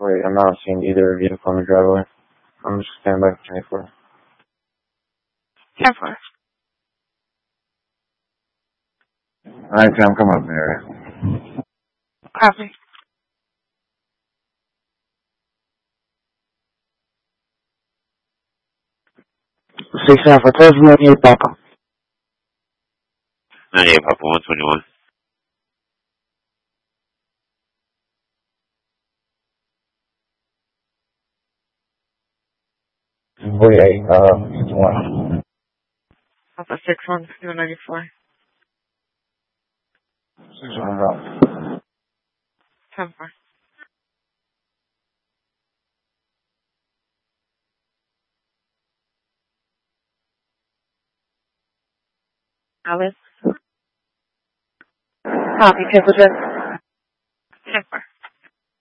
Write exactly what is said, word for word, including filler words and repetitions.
Wait, I'm not seeing either vehicle on the driveway. I'm just standing by for twenty-four. ten four. Alright, Sam, come up in the area. Copy. six seven four, close ninety-eight, Papa. ninety-eight, Papa, one twenty-one. forty-eight, uh, one. Papa six one zero ninety four. six one, route. ten four. Alice. Copy, Pimpleton.